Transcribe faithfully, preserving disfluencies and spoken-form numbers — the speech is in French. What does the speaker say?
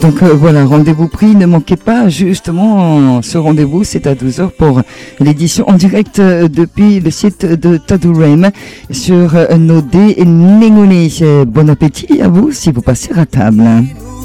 Donc euh, voilà, rendez-vous pris, ne manquez pas justement ce rendez-vous, c'est à douze heures pour l'édition en direct euh, depuis le site de Tadurem sur euh, nos dés Nengolais. Bon appétit à vous si vous passez à table.